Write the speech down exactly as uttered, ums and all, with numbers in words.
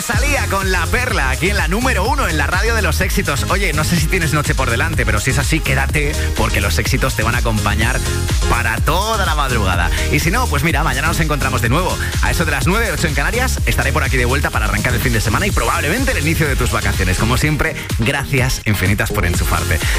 Salía con La Perla, aquí en la número uno, en la radio de los éxitos. Oye, no sé si tienes noche por delante, pero si es así, quédate, porque los éxitos te van a acompañar para toda la madrugada. Y si no, pues mira, mañana nos encontramos de nuevo. A eso de las nueve, ocho en Canarias, estaré por aquí de vuelta para arrancar el fin de semana y probablemente el inicio de tus vacaciones. Como siempre, gracias infinitas por enchufarte.